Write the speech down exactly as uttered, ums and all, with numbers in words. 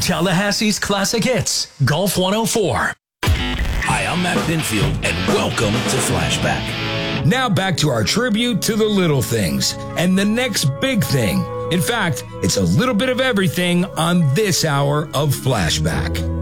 Tallahassee's classic hits, Golf one oh four. Hi, I'm Matt Pinfield, and welcome to Flashback. Now back to our tribute to the little things and the next big thing. In fact, it's a little bit of everything on this hour of Flashback.